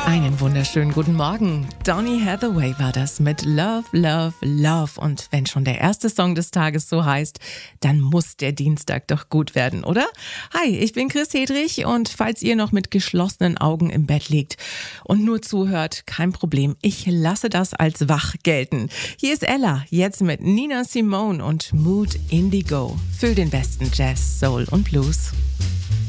Einen wunderschönen guten Morgen. Donny Hathaway war das mit Love, Love, Love. Und wenn schon der erste Song des Tages so heißt, dann muss der Dienstag doch gut werden, oder? Hi, ich bin Chris Hedrich und falls ihr noch mit geschlossenen Augen im Bett liegt und nur zuhört, kein Problem. Ich lasse das als wach gelten. Hier ist Ella, jetzt mit Nina Simone und Mood Indigo. Für den besten Jazz, Soul und Blues.